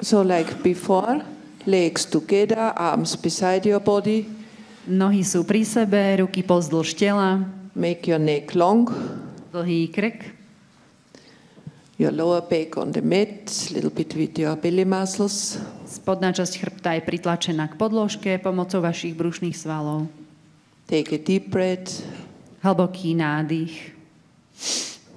So like before, legs together, arms beside your body. Nohy sú pri sebe, ruky pozdĺž tela. Make your neck long. Dlhý krk. Your lower back on the mat, little bit with your belly muscles. Spodná časť chrbta je pritlačená k podložke pomocou vašich brušných svalov. Take a deep breath. Hlboký nádych.